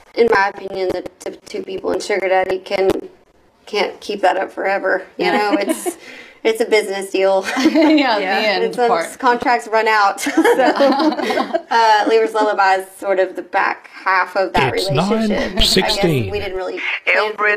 in my opinion, the two people in Sugar Daddy can't keep that up forever. You know, it's a business deal. Contracts run out. So, Lever's Lullaby is sort of the back half of that relationship. It's 9:16. We didn't really. Every